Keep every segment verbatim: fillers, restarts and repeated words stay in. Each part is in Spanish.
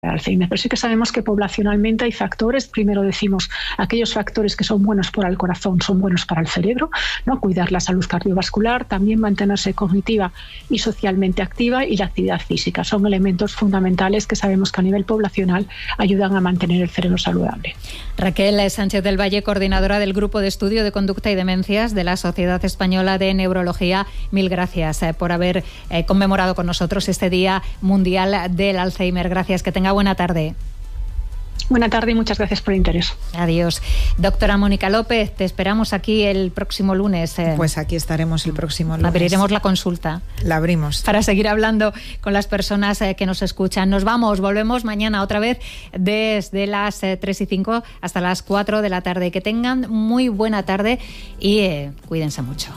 para Alzheimer. Pero sí que sabemos que poblacionalmente hay factores. Primero decimos aquellos factores que son buenos para el corazón son buenos para el cerebro, ¿no? Cuidar la salud cardiovascular, también mantenerse cognitiva y socialmente activa, y la actividad física. Son elementos fundamentales que sabemos que a nivel poblacional ayudan a mantener el cerebro saludable. Raquel Sánchez del Valle, coordinadora del Grupo de Estudio de Conducta y Demencias de la Sociedad Española de Neurología, mil gracias eh, por haber eh, conmemorado con nosotros este Día Mundial del Alzheimer. Gracias, que tenga buena tarde. Buena tarde y muchas gracias por el interés. Adiós. Doctora Mónica López, te esperamos aquí el próximo lunes. Eh. Pues aquí estaremos el próximo lunes. Abriremos la consulta. La abrimos. Para seguir hablando con las personas eh, que nos escuchan. Nos vamos, volvemos mañana otra vez desde las eh, tres y cinco hasta las cuatro de la tarde. Que tengan muy buena tarde y eh, cuídense mucho.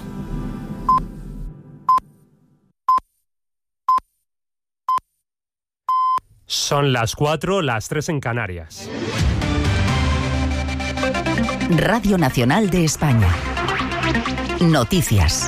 Son las cuatro, las tres en Canarias. Radio Nacional de España. Noticias.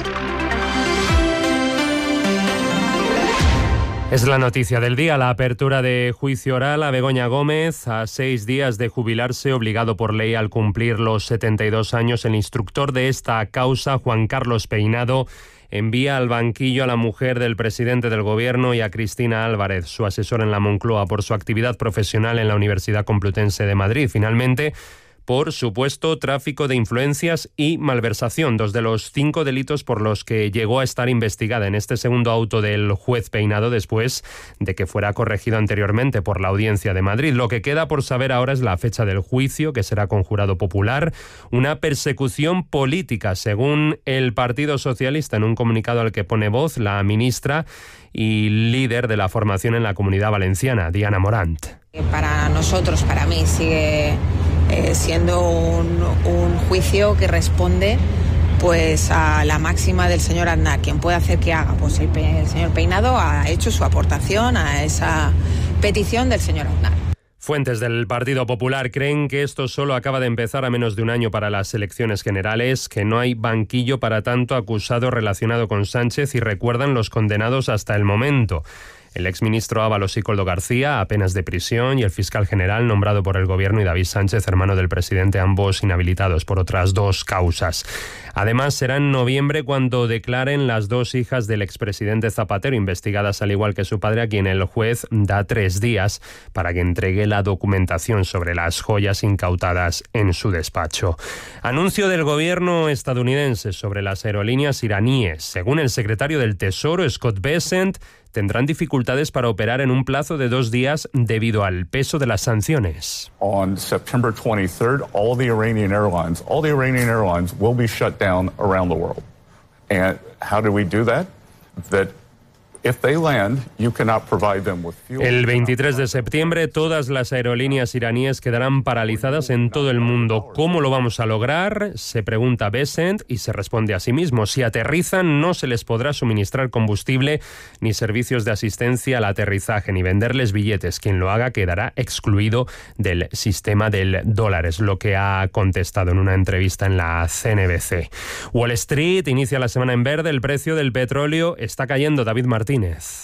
Es la noticia del día, la apertura de juicio oral a Begoña Gómez. A seis días de jubilarse, obligado por ley al cumplir los setenta y dos años, el instructor de esta causa, Juan Carlos Peinado, envía al banquillo a la mujer del presidente del Gobierno y a Cristina Álvarez, su asesora en la Moncloa, por su actividad profesional en la Universidad Complutense de Madrid. Finalmente, por supuesto tráfico de influencias y malversación, dos de los cinco delitos por los que llegó a estar investigada en este segundo auto del juez Peinado, después de que fuera corregido anteriormente por la Audiencia de Madrid. Lo que queda por saber ahora es la fecha del juicio, que será con jurado popular. Una persecución política, según el Partido Socialista, en un comunicado al que pone voz la ministra y líder de la formación en la Comunidad Valenciana, Diana Morant. Para nosotros, para mí, sigue eh, siendo un, un juicio que responde pues a la máxima del señor Aznar. Quien puede hacer que haga, pues el, el señor Peinado ha hecho su aportación a esa petición del señor Aznar. Fuentes del Partido Popular creen que esto solo acaba de empezar a menos de un año para las elecciones generales, que no hay banquillo para tanto acusado relacionado con Sánchez y recuerdan los condenados hasta el momento. El exministro Ábalos y Koldo García, a penas de prisión, y el fiscal general nombrado por el Gobierno, y David Sánchez, hermano del presidente, ambos inhabilitados por otras dos causas. Además, será en noviembre cuando declaren las dos hijas del expresidente Zapatero, investigadas al igual que su padre, a quien el juez da tres días para que entregue la documentación sobre las joyas incautadas en su despacho. Anuncio del Gobierno estadounidense sobre las aerolíneas iraníes. Según el secretario del Tesoro, Scott Bessent, tendrán dificultades para operar en un plazo de dos días debido al peso de las sanciones. On September twenty-third, all the Iranian airlines, all the Iranian airlines will be shut down around the world. And how do we do that? That if they land, you cannot provide them with fuel. El veintitrés de septiembre todas las aerolíneas iraníes quedarán paralizadas en todo el mundo. ¿Cómo lo vamos a lograr?, se pregunta Bessent y se responde a sí mismo. Si aterrizan, no se les podrá suministrar combustible ni servicios de asistencia al aterrizaje, ni venderles billetes. Quien lo haga quedará excluido del sistema del dólar, es lo que ha contestado en una entrevista en la C N B C. Wall Street inicia la semana en verde. El precio del petróleo está cayendo. David Martínez.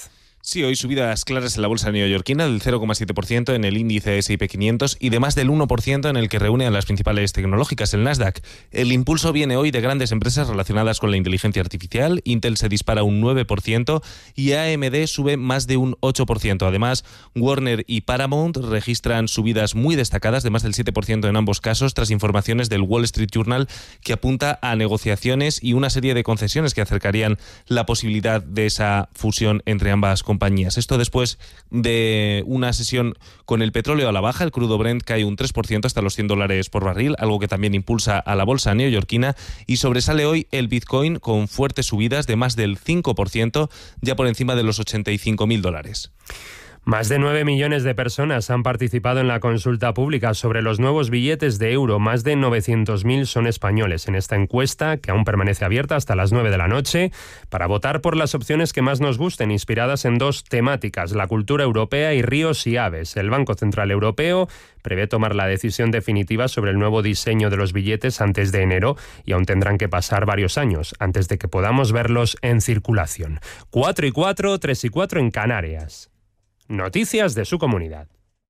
Sí, hoy subidas claras en la bolsa neoyorquina del cero coma siete por ciento en el índice ese y pe quinientos y de más del uno por ciento en el que reúne a las principales tecnológicas, el Nasdaq. El impulso viene hoy de grandes empresas relacionadas con la inteligencia artificial. Intel se dispara un nueve por ciento y A M D sube más de un ocho por ciento. Además, Warner y Paramount registran subidas muy destacadas de más del siete por ciento en ambos casos, tras informaciones del Wall Street Journal que apunta a negociaciones y una serie de concesiones que acercarían la posibilidad de esa fusión entre ambas compañías. compañías. Esto después de una sesión con el petróleo a la baja. El crudo Brent cae un tres por ciento hasta los cien dólares por barril, algo que también impulsa a la bolsa neoyorquina, y sobresale hoy el Bitcoin con fuertes subidas de más del cinco por ciento, ya por encima de los ochenta y cinco mil dólares. Más de nueve millones de personas han participado en la consulta pública sobre los nuevos billetes de euro. Más de novecientos mil son españoles en esta encuesta, que aún permanece abierta hasta las nueve de la noche, para votar por las opciones que más nos gusten, inspiradas en dos temáticas: la cultura europea y ríos y aves. El Banco Central Europeo prevé tomar la decisión definitiva sobre el nuevo diseño de los billetes antes de enero, y aún tendrán que pasar varios años antes de que podamos verlos en circulación. Cuatro y cuatro, tres y cuatro en Canarias. Noticias de su comunidad.